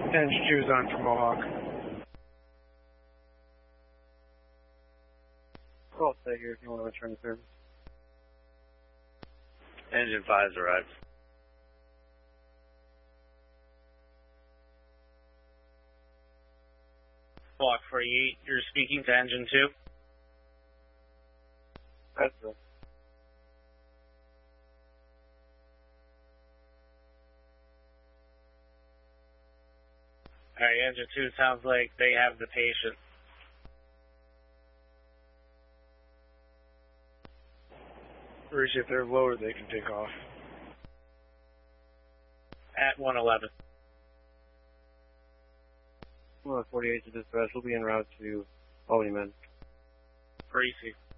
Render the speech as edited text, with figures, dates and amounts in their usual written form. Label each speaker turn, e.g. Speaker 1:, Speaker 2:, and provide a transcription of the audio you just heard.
Speaker 1: Engine 2 is on for Mohawk.
Speaker 2: I'll stay here if you want to return to service.
Speaker 3: Engine 5's arrived. Block 48, you're speaking to Engine 2?
Speaker 2: That's it.
Speaker 3: Alright, Engine 2 sounds like they have the patient.
Speaker 1: Bruce, if they're lower, they can take off.
Speaker 3: At 111.
Speaker 2: 48 to dispatch. We'll be en route to Albany, men.
Speaker 3: Greasy.